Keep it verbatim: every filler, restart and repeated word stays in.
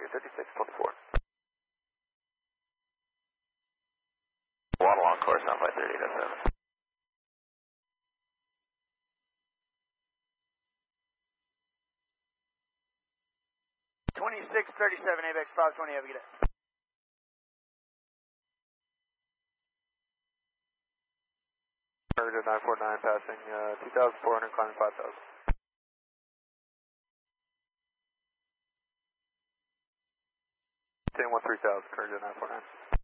thirty-six twenty-four. One long course on flight thirty-eight oh seven. twenty-six thirty-seven, A B X five twenty, have a good day. Merger nine four nine passing uh, two thousand four hundred, climbing five thousand. ten one three thousand, Merger nine four nine.